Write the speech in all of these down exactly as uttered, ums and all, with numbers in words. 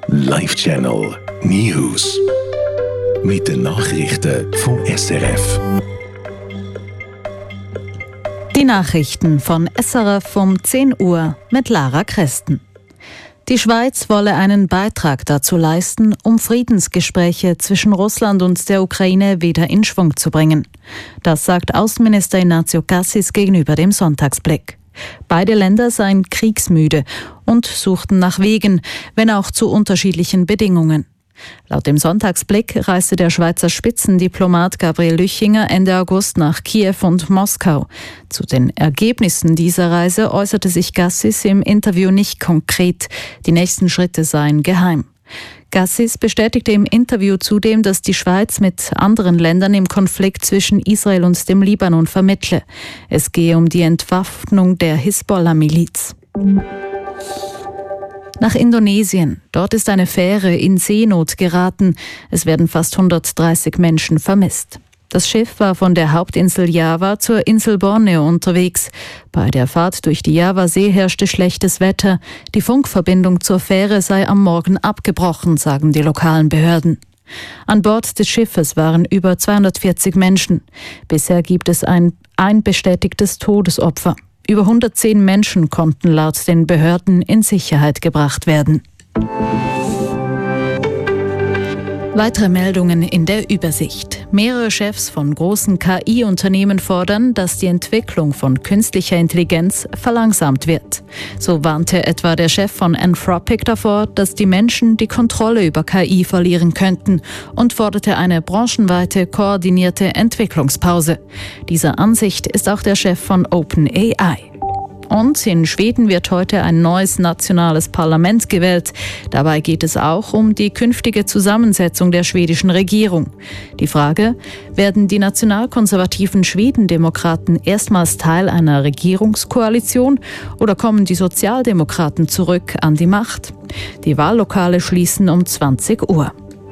Live Channel News. Mit den Nachrichten vom S R F. Die Nachrichten von S R F um zehn Uhr mit Lara Kresten. Die Schweiz wolle einen Beitrag dazu leisten, um Friedensgespräche zwischen Russland und der Ukraine wieder in Schwung zu bringen. Das sagt Außenminister Inácio Cassis gegenüber dem Sonntagsblick. Beide Länder seien kriegsmüde und suchten nach Wegen, wenn auch zu unterschiedlichen Bedingungen. Laut dem Sonntagsblick reiste der Schweizer Spitzendiplomat Gabriel Lüchinger Ende August nach Kiew und Moskau. Zu den Ergebnissen dieser Reise äußerte sich Cassis im Interview nicht konkret. Die nächsten Schritte seien geheim. Cassis bestätigte im Interview zudem, dass die Schweiz mit anderen Ländern im Konflikt zwischen Israel und dem Libanon vermittle. Es gehe um die Entwaffnung der Hisbollah-Miliz. Nach Indonesien. Dort ist eine Fähre in Seenot geraten. Es werden fast hundertdreißig Menschen vermisst. Das Schiff war von der Hauptinsel Java zur Insel Borneo unterwegs. Bei der Fahrt durch die Javasee herrschte schlechtes Wetter. Die Funkverbindung zur Fähre sei am Morgen abgebrochen, sagen die lokalen Behörden. An Bord des Schiffes waren über zweihundertvierzig Menschen. Bisher gibt es ein, ein bestätigtes Todesopfer. Über hundertzehn Menschen konnten laut den Behörden in Sicherheit gebracht werden. Weitere Meldungen in der Übersicht. Mehrere Chefs von großen K I-Unternehmen fordern, dass die Entwicklung von künstlicher Intelligenz verlangsamt wird. So warnte etwa der Chef von Anthropic davor, dass die Menschen die Kontrolle über K I verlieren könnten und forderte eine branchenweite, koordinierte Entwicklungspause. Dieser Ansicht ist auch der Chef von OpenAI. Und in Schweden wird heute ein neues nationales Parlament gewählt. Dabei geht es auch um die künftige Zusammensetzung der schwedischen Regierung. Die Frage, werden die nationalkonservativen Schwedendemokraten erstmals Teil einer Regierungskoalition oder kommen die Sozialdemokraten zurück an die Macht? Die Wahllokale schließen um zwanzig Uhr.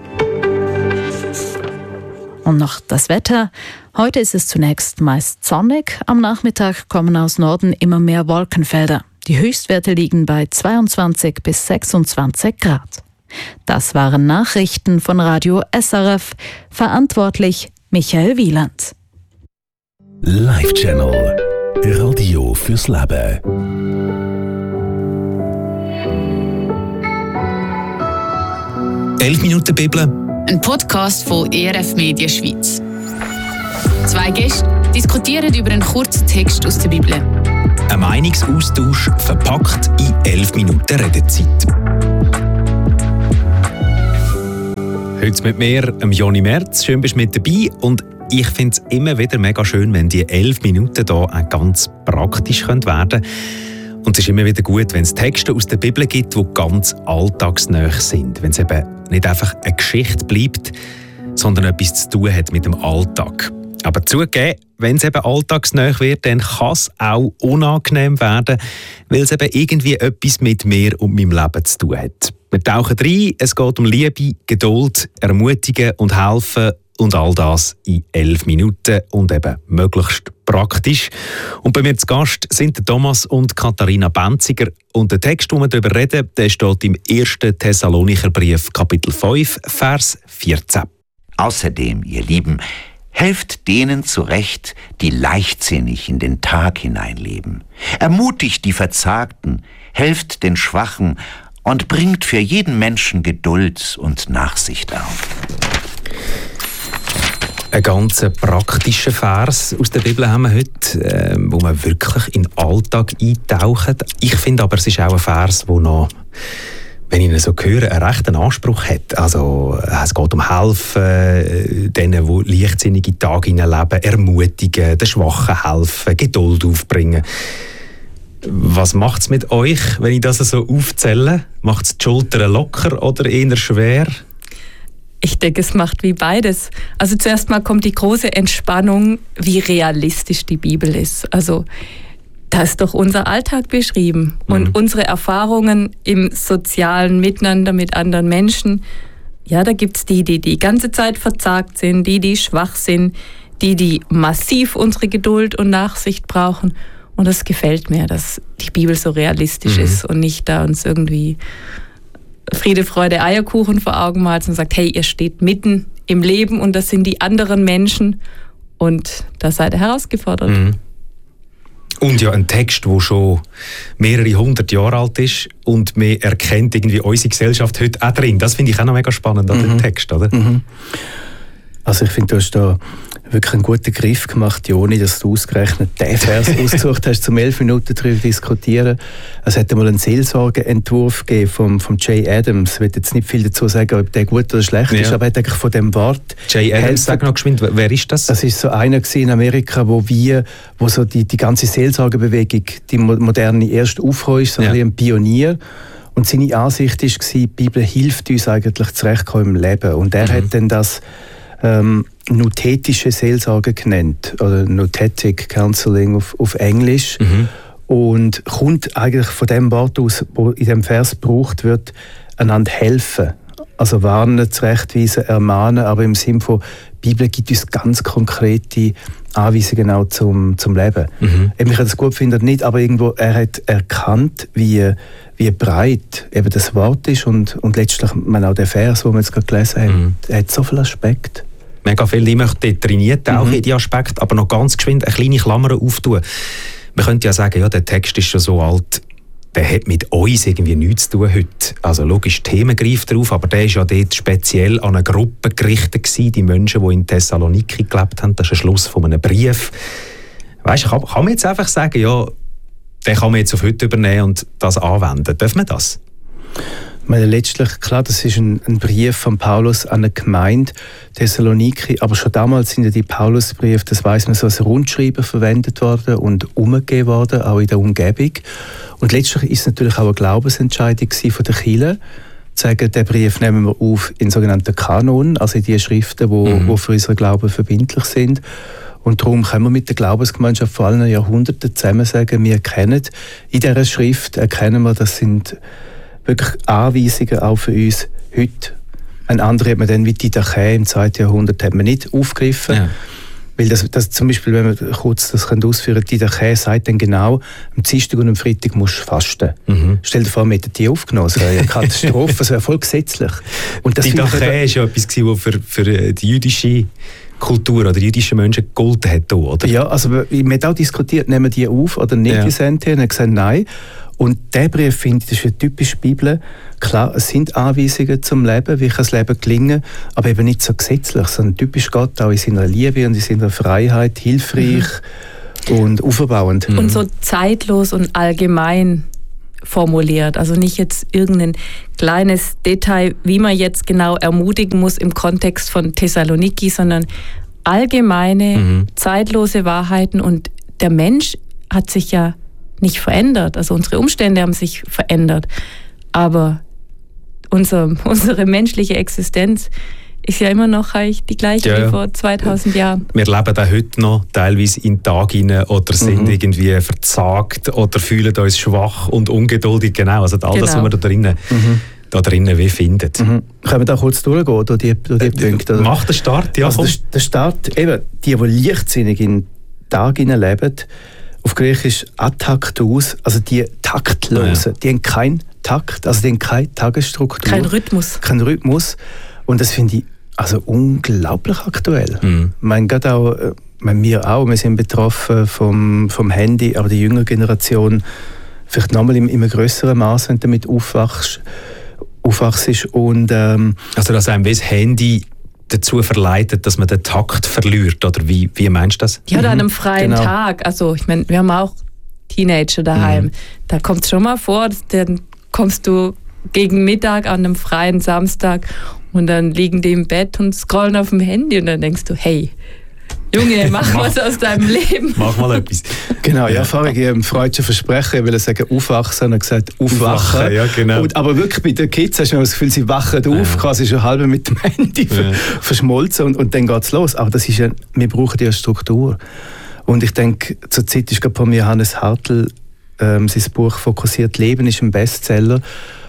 Und noch das Wetter. Heute ist es zunächst meist sonnig. Am Nachmittag kommen aus Norden immer mehr Wolkenfelder. Die Höchstwerte liegen bei zweiundzwanzig bis sechsundzwanzig Grad. Das waren Nachrichten von Radio S R F. Verantwortlich Michael Wieland. Live Channel. Radio fürs Leben. elf Minuten Bibel. Ein Podcast von E R F Media Schweiz. Zwei Gäste diskutieren über einen kurzen Text aus der Bibel. Ein Meinungsaustausch verpackt in elf Minuten Redezeit. Heute mit mir, Joni Merz. Schön, bist du mit dabei. Und ich finde es immer wieder mega schön, wenn die elf Minuten hier auch ganz praktisch werden können. Und es ist immer wieder gut, wenn es Texte aus der Bibel gibt, die ganz alltagsnah sind. Wenn es eben nicht einfach eine Geschichte bleibt, sondern etwas zu tun hat mit dem Alltag. Aber zugegeben, wenn es eben alltagsnah wird, dann kann es auch unangenehm werden, weil es eben irgendwie etwas mit mir und meinem Leben zu tun hat. Wir tauchen rein, es geht um Liebe, Geduld, Ermutigen und Helfen und all das in elf Minuten und eben möglichst praktisch. Und bei mir zu Gast sind Thomas und Katharina Benziger. Und der Text, den wir darüber reden, der steht im ersten Thessalonicher Brief, Kapitel fünf, Vers vierzehn. Außerdem, ihr Lieben, helft denen zurecht, die leichtsinnig in den Tag hineinleben. Ermutigt die Verzagten, helft den Schwachen und bringt für jeden Menschen Geduld und Nachsicht auf. Ein ganz praktischer Vers aus der Bibel haben wir heute, äh, wo man wirklich in den Alltag eintaucht. Ich finde aber, es ist auch ein Vers, der noch, wenn ich ihn so höre, einen rechten Anspruch hat. Also, es geht um Helfen, denen, die leichtsinnige Tage leben, ermutigen, den Schwachen helfen, Geduld aufbringen. Was macht es mit euch, wenn ich das so aufzähle? Macht es die Schultern locker oder eher schwer? Ich denke, es macht wie beides. Also zuerst mal kommt die große Entspannung, wie realistisch die Bibel ist. Also da ist doch unser Alltag beschrieben und mhm. unsere Erfahrungen im sozialen Miteinander mit anderen Menschen. Ja, da gibt es die, die die ganze Zeit verzagt sind, die, die schwach sind, die, die massiv unsere Geduld und Nachsicht brauchen. Und das gefällt mir, dass die Bibel so realistisch mhm. ist und nicht da uns irgendwie Friede, Freude, Eierkuchen vor Augen malst und sagt, hey, ihr steht mitten im Leben und das sind die anderen Menschen und da seid ihr herausgefordert. Mhm. Und ja, ein Text, der schon mehrere hundert Jahre alt ist und man erkennt irgendwie unsere Gesellschaft heute auch drin. Das finde ich auch noch mega spannend an mhm. dem Text, oder? Mhm. Also ich finde, du hast da wirklich einen guten Griff gemacht, Joni, dass du ausgerechnet den Vers ausgesucht hast, zum elf Minuten darüber diskutieren. Es hat einmal einen Seelsorgeentwurf gegeben vom, vom Jay Adams. Ich will jetzt nicht viel dazu sagen, ob der gut oder schlecht ja. ist, aber er hat eigentlich von dem Wort... Jay Adams, sag noch geschwind, wer ist das? Das ist so einer in Amerika, wo wir, wo so die, die ganze Seelsorgebewegung, die moderne erst aufgekommen ist, so ja. ein Pionier. Und seine Ansicht war, die Bibel hilft uns eigentlich zurechtkommen im Leben. Und er mhm. hat dann das ähm, nuthetische Seelsorge genannt, oder Nuthetic Counseling auf, auf Englisch. Mhm. Und kommt eigentlich von dem Wort aus, wo in dem Vers gebraucht wird, einander helfen. Also warnen, zurechtweisen, ermahnen, aber im Sinne von, die Bibel gibt uns ganz konkrete Anweisungen auch zum, zum Leben. Mhm. Ich habe das gut finde nicht, aber irgendwo, er hat erkannt, wie, wie breit eben das Wort ist und, und letztlich man auch der Vers, den wir jetzt gerade gelesen haben, mhm. er hat so viele Aspekte. Mega viel, ich möchte trainiert auch mhm. in die Aspekte, aber noch ganz geschwind eine kleine Klammer auftun. Man könnte ja sagen, ja, der Text ist schon so alt, der hat mit uns irgendwie nichts zu tun heute. Also logisch, Themen greift darauf, aber der war ja dort speziell an eine Gruppe gerichtet gewesen, die Menschen, die in Thessaloniki gelebt haben. Das ist ein Schluss von einem Brief. Weißt du, kann, kann man jetzt einfach sagen, ja, den kann man jetzt auf heute übernehmen und das anwenden. Darf man das? Ich meine, letztlich, klar, das ist ein, ein Brief von Paulus an eine Gemeinde, Thessaloniki, aber schon damals sind ja die Paulusbriefe, das weiss man, so als Rundschreiber verwendet worden und umgegeben worden, auch in der Umgebung. Und letztlich ist es natürlich auch eine Glaubensentscheidung von der Kirche, zu sagen, den Brief nehmen wir auf in sogenannten Kanon, also in die Schriften, die mhm. wo für unseren Glauben verbindlich sind. Und darum können wir mit der Glaubensgemeinschaft vor allen Jahrhunderten zusammen sagen, wir erkennen in dieser Schrift, erkennen wir, das sind wirklich Anweisungen auch für uns heute. Ein anderer hat man dann wie Didache im zweiten Jahrhundert hat man nicht aufgegriffen. Ja. Weil das, das zum Beispiel, wenn wir kurz das ausführen können, Didache sagt dann genau, am Dienstag und am Freitag musst du fasten. Mhm. Stell dir vor, wir hätten die aufgenommen. Das wäre eine Katastrophe, das wäre voll gesetzlich. Und das Didache war ja etwas, was für, für die jüdische Kultur oder jüdische Menschen gegolten hat. Oder? Ja, also wir haben auch diskutiert, nehmen die auf oder nicht, ja. die Sentenz, und haben gesagt, nein. Und dieser Brief, finde ich, das ist eine typische Bibel. Klar, es sind Anweisungen zum Leben, wie kann das Leben gelingen, aber eben nicht so gesetzlich, sondern typisch Gott auch in seiner Liebe und in seiner Freiheit, hilfreich mhm. und auferbauend. Und so zeitlos und allgemein formuliert. Also nicht jetzt irgendein kleines Detail, wie man jetzt genau ermutigen muss im Kontext von Thessaloniki, sondern allgemeine, mhm. zeitlose Wahrheiten. Und der Mensch hat sich ja nicht verändert. Also unsere Umstände haben sich verändert. Aber unser, unsere menschliche Existenz ist ja immer noch die gleiche ja, wie vor zweitausend Jahren. Wir leben auch heute noch teilweise in Tag hinein oder sind mhm. irgendwie verzagt oder fühlen uns schwach und ungeduldig. Genau, also all das, genau. was wir da drinnen, mhm. da drinnen wie finden. Mhm. Können wir da kurz durchgehen, durch die, durch die äh, Punkte? Oder? Mach den Start, ja. Also der, der Start, eben, die, die leichtsinnig in den Tag hinein leben, auf Griechisch ataktus, also die Taktlosen, ja. die haben keinen Takt, also die haben keine Tagesstruktur. Kein Rhythmus. Kein Rhythmus. Und das finde ich also unglaublich aktuell. Mhm. Ich meine, gerade auch, ich meine, wir auch, wir sind betroffen vom, vom Handy, aber die jüngere Generation vielleicht nochmal in, in einem grösseren Maß, wenn du damit aufwachst. aufwachst und, ähm, also dass einem das Handy dazu verleitet, dass man den Takt verliert, oder wie, wie meinst du das? Ja, oder an einem freien genau. Tag. Also ich meine, wir haben auch Teenager daheim. Mhm. Da kommt es schon mal vor, dann kommst du gegen Mittag an einem freien Samstag und dann liegen die im Bett und scrollen auf dem Handy und dann denkst du, hey, Junge, mach, mach was aus deinem Leben. Mach mal etwas. Genau, ja, vorher ich im freudschen Versprechen, ich will sagen, aufwachsen, und gesagt, aufwachen. aufwachen ja, genau. Und, aber wirklich bei den Kids hast du das Gefühl, sie wachen ja. auf, quasi schon halb mit dem Handy ja. verschmolzen und, und dann geht es los. Aber das ist ja, wir brauchen ja Struktur. Und ich denke, zur Zeit ist gerade von mir Hannes Hartl, ähm, sein Buch «Fokussiert Leben» ist ein Bestseller.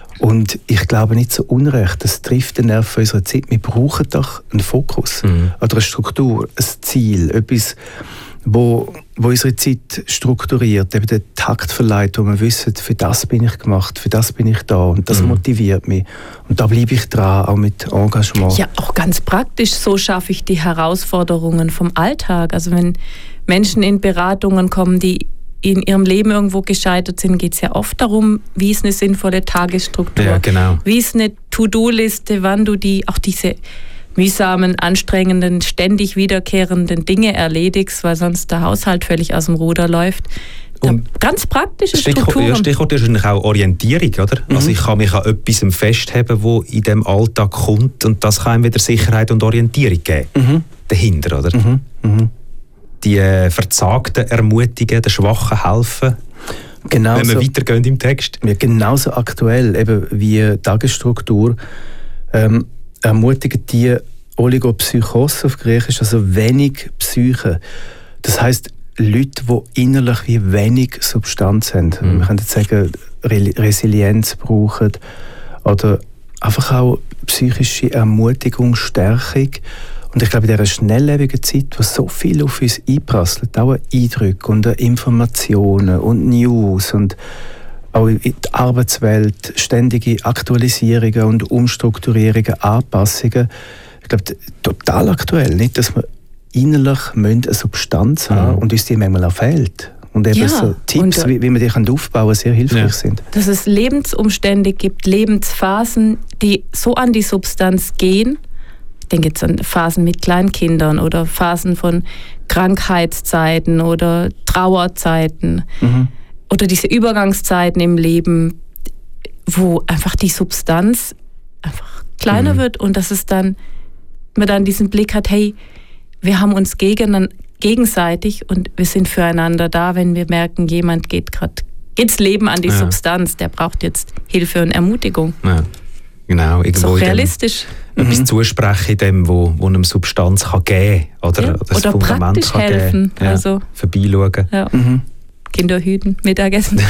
Und ich glaube nicht so unrecht, das trifft den Nerv unserer Zeit. Wir brauchen doch einen Fokus mhm. oder eine Struktur, ein Ziel, etwas, wo, wo unsere Zeit strukturiert, eben den Takt verleiht, wo wir wissen, für das bin ich gemacht, für das bin ich da und das mhm. motiviert mich. Und da bleibe ich dran, auch mit Engagement. Ja, auch ganz praktisch, so schaffe ich die Herausforderungen vom Alltag. Also wenn Menschen in Beratungen kommen, die in ihrem Leben irgendwo gescheitert sind, geht es ja oft darum, wie ist eine sinnvolle Tagesstruktur, ja, genau. wie ist eine To-Do-Liste, wann du die, auch diese mühsamen, anstrengenden, ständig wiederkehrenden Dinge erledigst, weil sonst der Haushalt völlig aus dem Ruder läuft. Und ganz praktische Stichwort, Strukturen. Ja, Stichwort ist wahrscheinlich auch Orientierung, oder? Mhm. Also ich kann mich an etwas festheben, das in diesem Alltag kommt und das kann ihm wieder Sicherheit und Orientierung geben. Mhm. Dahinter, oder? Mhm. Mhm. Die äh, Verzagten ermutigen, den Schwachen helfen. Genauso, wenn wir weitergehen im Text. Ja, genauso aktuell eben wie Tagesstruktur ähm, ermutigen die Oligopsychose auf Griechisch, also wenig Psyche. Das heisst, Leute, die innerlich wie wenig Substanz haben. Mhm. Wir können jetzt sagen, Re- Resilienz brauchen oder einfach auch psychische Ermutigung, Stärkung. Und ich glaube, in dieser schnelllebigen Zeit, wo so viel auf uns einprasselt, auch Eindrücke und Informationen und News und auch in die Arbeitswelt, ständige Aktualisierungen und Umstrukturierungen, Anpassungen, ich glaube, total aktuell. Nicht, dass wir innerlich eine Substanz haben mhm. und uns die manchmal auch fehlt. Und eben ja, so Tipps, und, wie, wie man die aufbauen kann, sehr hilfreich ja. sind. Dass es Lebensumstände gibt, Lebensphasen, die so an die Substanz gehen. Ich denke jetzt an Phasen mit Kleinkindern oder Phasen von Krankheitszeiten oder Trauerzeiten mhm. oder diese Übergangszeiten im Leben, wo einfach die Substanz einfach kleiner mhm. wird und dass es dann, man dann diesen Blick hat, hey, wir haben uns gegen, gegenseitig und wir sind füreinander da, wenn wir merken, jemand geht gerade, geht's Leben an die ja. Substanz, der braucht jetzt Hilfe und Ermutigung. Ja. Genau, irgendwo so realistisch. Dem, mhm. etwas zusprechen in dem, wo, wo einem Substanz kann geben kann. Oder, ja. das oder Fundament praktisch kann helfen. Ja. Also, vorbeischauen. Ja. Mhm. Kinder hüten, Mittagessen.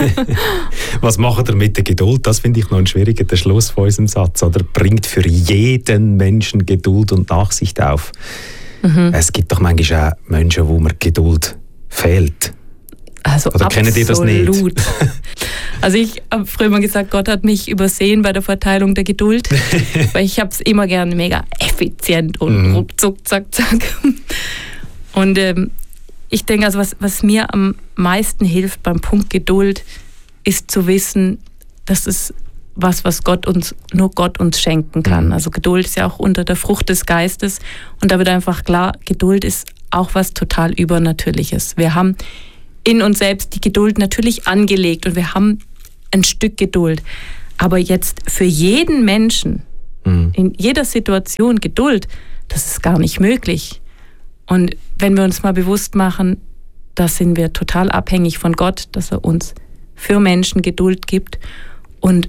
Was macht er mit der Geduld? Das finde ich noch ein schwieriger der Schluss von unserem Satz. Oder bringt für jeden Menschen Geduld und Nachsicht auf. Mhm. Es gibt doch manchmal auch Menschen, wo mir Geduld fehlt. Also Oder kennen die das nicht? Also ich habe früher mal gesagt, Gott hat mich übersehen bei der Verteilung der Geduld, weil ich habe es immer gerne mega effizient und mhm. ruckzuck, zack, zack. Und ähm, ich denke, also was, was mir am meisten hilft beim Punkt Geduld, ist zu wissen, dass es was, was Gott uns, nur Gott uns schenken kann. Mhm. Also Geduld ist ja auch unter der Frucht des Geistes und da wird einfach klar, Geduld ist auch was total Übernatürliches. Wir haben in uns selbst die Geduld natürlich angelegt und wir haben ein Stück Geduld. Aber jetzt für jeden Menschen, mhm. in jeder Situation Geduld, das ist gar nicht möglich. Und wenn wir uns mal bewusst machen, da sind wir total abhängig von Gott, dass er uns für Menschen Geduld gibt. Und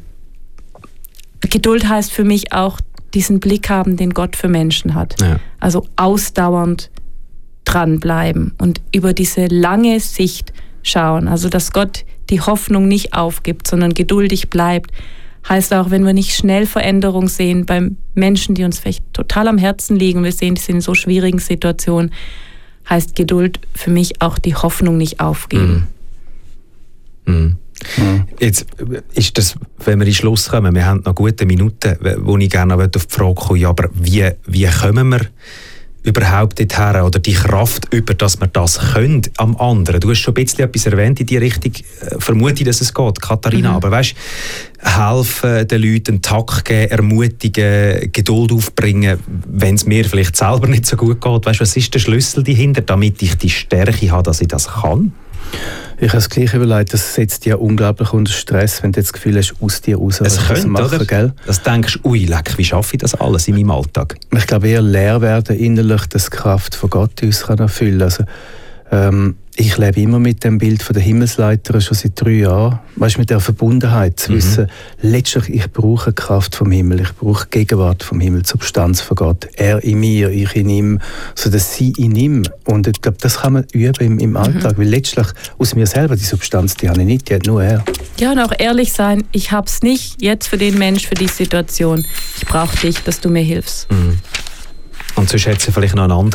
Geduld heißt für mich auch diesen Blick haben, den Gott für Menschen hat. Ja. Also ausdauernd dranbleiben und über diese lange Sicht schauen. Also dass Gott die Hoffnung nicht aufgibt, sondern geduldig bleibt. Heißt auch, wenn wir nicht schnell Veränderung sehen bei Menschen, die uns vielleicht total am Herzen liegen, wir sehen, die sind in so schwierigen Situationen, heißt Geduld für mich auch die Hoffnung nicht aufgeben. Mhm. Mhm. Mhm. Jetzt ist das, wenn wir in den Schluss kommen, wir haben noch gute Minuten, wo ich gerne auf die Frage komme, ja, aber wie, wie kommen wir überhaupt dorthin oder die Kraft über, dass wir das können am anderen? Du hast schon ein bisschen etwas erwähnt in die Richtung, vermute ich, dass es geht, Katharina, mhm. aber weißt, helfen den Leuten, einen Takt geben, ermutigen, Geduld aufbringen, wenn es mir vielleicht selber nicht so gut geht. Weißt, was ist der Schlüssel dahinter, damit ich die Stärke habe, dass ich das kann? Ich habe das Gleiche überlegt, das setzt dich unglaublich unter Stress, wenn du das Gefühl hast, aus dir raus es was könnte, machen, oder? Gell? Das denkst du, ui, leck, wie schaffe ich das alles in meinem Alltag? Ich glaube eher leer werden innerlich, dass die Kraft von Gott uns kann erfüllen kann. Also, ähm, ich lebe immer mit dem Bild von der Himmelsleiter schon seit drei Jahren. Weißt, mit der Verbundenheit zu mhm. wissen, letztlich ich brauche die Kraft vom Himmel, ich brauche die Gegenwart vom Himmel, die Substanz von Gott. Er in mir, ich in ihm, sodass sie in ihm. Und ich glaube, das kann man üben im, im Alltag, mhm. weil letztlich aus mir selber die Substanz, die habe ich nicht, die hat nur er. Ja, und auch ehrlich sein, ich habe es nicht jetzt für den Mensch, für die Situation. Ich brauche dich, dass du mir hilfst. Mhm. Und sonst hätte es vielleicht noch einen anderen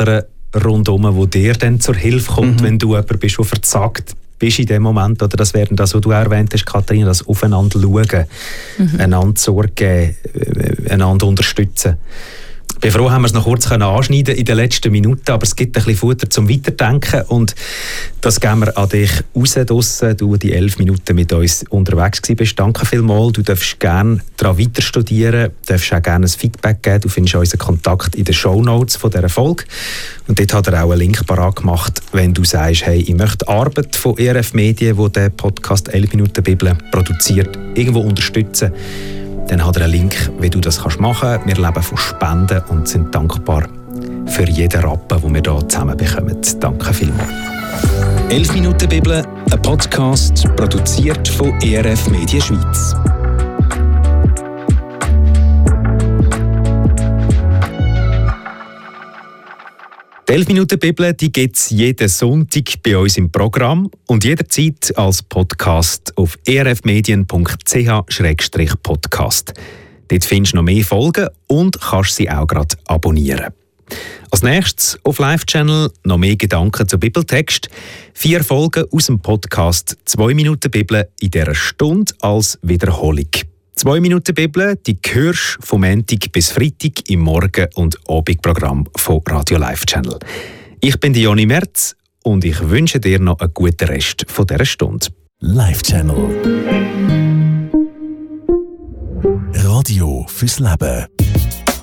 rundherum, wo dir dann zur Hilfe kommt, mhm. wenn du jemand bist, der verzagt bist in dem Moment, oder das wäre das, was du erwähnt hast, Katharina, das Aufeinander schauen, mhm. einander Sorge geben, einander unterstützen. Ich bin froh, haben wir es noch kurz anschneiden in den letzten Minuten, aber es gibt ein bisschen Futter zum Weiterdenken und das geben wir an dich raus draussen, du die elf Minuten mit uns unterwegs gewesen bist. Danke vielmals, du darfst gerne daran weiter studieren, darfst auch gerne ein Feedback geben, du findest unseren Kontakt in den Shownotes von dieser Folge und dort hat er auch einen Link parat gemacht, wenn du sagst, hey, ich möchte die Arbeit von E R F Medien, die den Podcast elf Minuten Bibel produziert, irgendwo unterstützen. Dann hat er einen Link, wie du das machen kannst. Wir leben von Spenden und sind dankbar für jeden Rappen, den wir hier zusammen bekommen. Danke vielmals. elf Minuten Bibel, ein Podcast produziert von E R F Medien Schweiz. Die elf Minuten Bibel gibt es jeden Sonntag bei uns im Programm und jederzeit als Podcast auf e r f medien punkt c h slash podcast. Dort findest du noch mehr Folgen und kannst sie auch gerade abonnieren. Als nächstes auf Live-Channel noch mehr Gedanken zum Bibeltext. Vier Folgen aus dem Podcast zwei Minuten Bibel in dieser Stunde als Wiederholung. zwei Minuten Bibel, die hörst du vom Montag bis Freitag im Morgen- und Abendprogramm von Radio Live Channel. Ich bin Joni Merz und ich wünsche dir noch einen guten Rest von dieser Stunde. Live Channel. Radio fürs Leben.